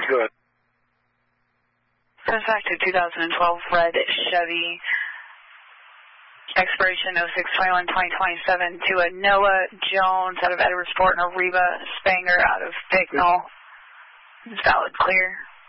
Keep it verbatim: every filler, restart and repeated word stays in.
good. Goes back to two thousand twelve red Chevy, expiration oh six twenty-one twenty twenty-seven, to a Noah Jones out of Edwardsport and a Reba Spanger out of Bicknell. Valid clear.